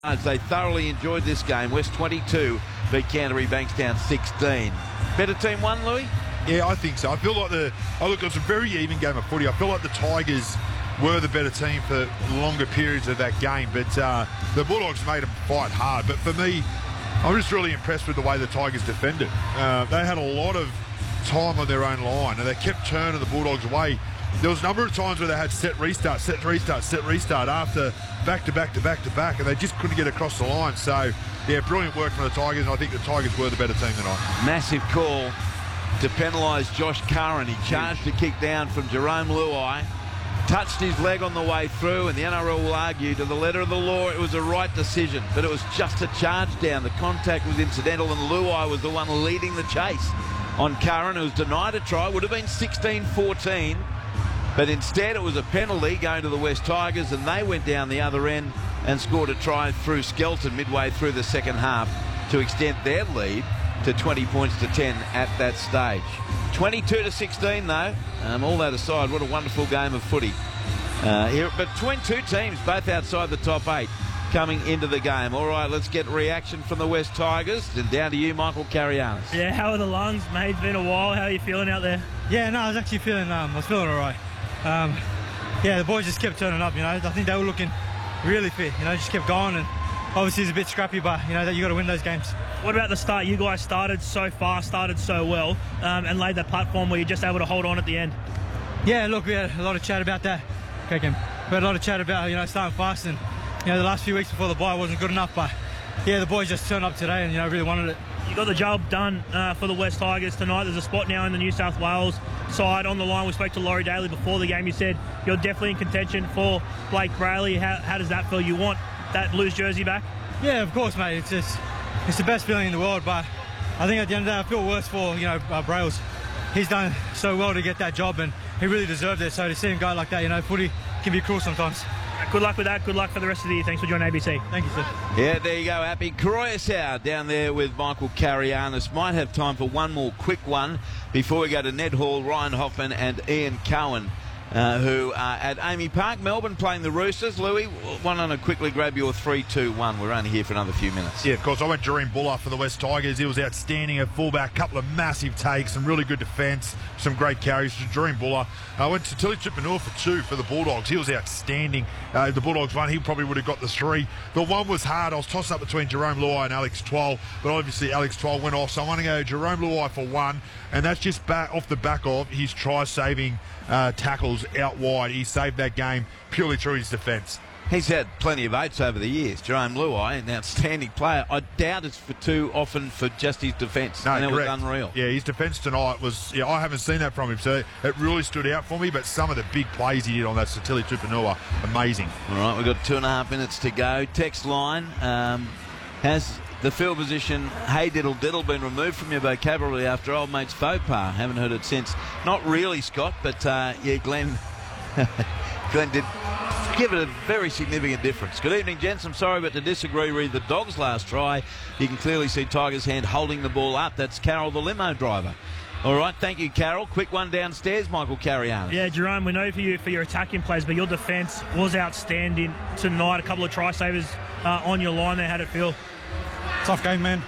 They thoroughly enjoyed this game. West 22 beat Canterbury Bankstown 16. Better team won, Louis? Yeah, I think so. I feel like it was a very even game of footy. I feel like the Tigers were the better team for longer periods of that game, but the Bulldogs made them fight hard. But for me, I'm just really impressed with the way the Tigers defended. They had a lot of time on their own line, and they kept turning the Bulldogs away. There was a number of times where they had set restart after back, and they just couldn't get across the line. So, yeah, brilliant work from the Tigers, and I think the Tigers were the better team tonight. Massive call to penalise Josh Curran. He charged a kick down from Jerome Luai, touched his leg on the way through, and the NRL will argue to the letter of the law it was a right decision, but it was just a charge down. The contact was incidental, and Luai was the one leading the chase on Curran, who was denied a try. Would have been 16-14. But instead it was a penalty going to the West Tigers, and they went down the other end and scored a try through Skelton midway through the second half to extend their lead to 20 points to 10 at that stage. 22-16 though. All that aside, what a wonderful game of footy here between two teams, both outside the top 8 coming into the game. All right, let's get reaction from the West Tigers, and down to you, Michael Carianis. Yeah, how are the lungs, mate? It's been a while. How are you feeling out there? Yeah, no, I was actually feeling all right. Yeah, the boys just kept turning up, I think they were looking really fit, just kept going, and obviously it's a bit scrappy, but, that you got to win those games. What about the start? You guys started so fast, started so well, and laid that platform where you're just able to hold on at the end. Yeah, look, we had a lot of chat about that. Okay, Kim. We had a lot of chat about, starting fast, and, the last few weeks before the bye wasn't good enough, but, yeah, the boys just turned up today and, really wanted it. You got the job done for the West Tigers tonight. There's a spot now in the New South Wales side on the line. We spoke to Laurie Daly before the game. You said you're definitely in contention for Blake Brayley. How does that feel? You want that Blues jersey back? Yeah, of course, mate. It's the best feeling in the world, but I think at the end of the day I feel worse for, Brails. He's done so well to get that job, and he really deserved it. So to see him go like that, footy can be cruel sometimes. Good luck with that. Good luck for the rest of the year. Thanks for joining ABC. Thank you, sir. Yeah, there you go, Happy. Koroisau down there with Michael Carianis. Might have time for one more quick one before we go to Ned Hall, Ryan Hoffman and Ian Cowan, who are at Amy Park, Melbourne, playing the Roosters. Louis, why don't I quickly grab your 3-2-1? We're only here for another few minutes. Yeah, of course. I went Jareen Buller for the West Tigers. He was outstanding at fullback, couple of massive takes, some really good defence, some great carries. Jareen Buller. I went to Tilly Chipanua for 2 for the Bulldogs. He was outstanding. The Bulldogs won. He probably would have got the 3. The one was hard. I was tossed up between Jerome Luai and Alex Twal, but obviously Alex Twal went off. So I'm going to go Jerome Luai for 1, and that's just off the back of his try-saving tackles out wide. He saved that game purely through his defence. He's had plenty of 8s over the years. Jerome Luai, an outstanding player. I doubt it's for too often for just his defence. No, and it was correct. unreal. Yeah, his defence tonight was, I haven't seen that from him, so it really stood out for me, but some of the big plays he did on that Satili Tupanua, amazing. All right, we've got 2.5 minutes to go. Text line has the field position, hey diddle diddle, been removed from your vocabulary after old mate's faux pas. Haven't heard it since. Not really, Scott, but yeah, Glenn did give it a very significant difference. Good evening, gents. I'm sorry, but to disagree, read the Dogs' last try. You can clearly see Tiger's hand holding the ball up. That's Carol, the limo driver. All right, thank you, Carol. Quick one downstairs, Michael Carianis. Yeah, Jerome, we know for your attacking plays, but your defence was outstanding tonight. A couple of try savers on your line there. How'd it feel? Tough game, man.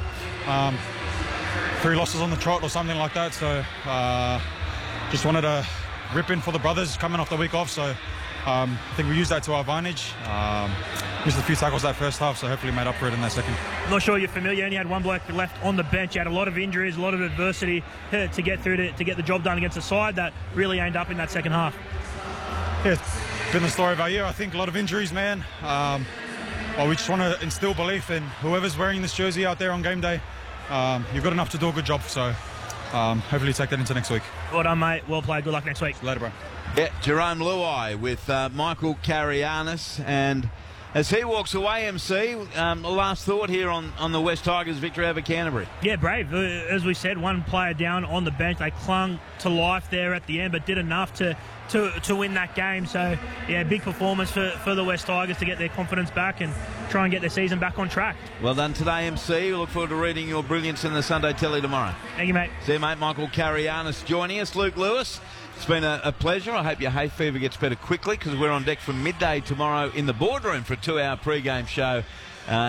3 losses on the trot or something like that, so just wanted to rip in for the brothers coming off the week off, so I think we used that to our advantage. Missed a few tackles that first half, so hopefully made up for it in that second. I'm not sure you're familiar. You only had one bloke left on the bench. You had a lot of injuries, a lot of adversity to get through to get the job done against a side that really aimed up in that second half. Yeah, it's been the story of our year. I think a lot of injuries, man. Well, we just want to instill belief in whoever's wearing this jersey out there on game day. You've got enough to do a good job, so hopefully take that into next week. Well done, mate. Well played. Good luck next week. Later, bro. Yeah, Jerome Luai with Michael Carianis, and as he walks away, MC, last thought here on the West Tigers' victory over Canterbury. Yeah, brave. As we said, one player down on the bench. They clung to life there at the end, but did enough to win that game. So, yeah, big performance for the West Tigers to get their confidence back and try and get their season back on track. Well done today, MC. We look forward to reading your brilliance in the Sunday Telly tomorrow. Thank you, mate. See you, mate. Michael Carianis joining us. Luke Lewis, it's been a pleasure. I hope your hay fever gets better quickly, because we're on deck from midday tomorrow in the boardroom for a 2-hour pre-game show